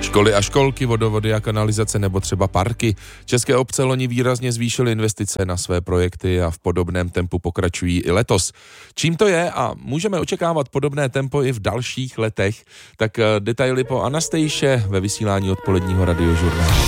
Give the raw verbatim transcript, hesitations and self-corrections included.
Školy a školky, vodovody a kanalizace nebo třeba parky. České obce loni výrazně zvýšily investice na své projekty a v podobném tempu pokračují i letos. Čím to je a můžeme očekávat podobné tempo i v dalších letech, tak detaily po Anastejše ve vysílání odpoledního radiožurnálu.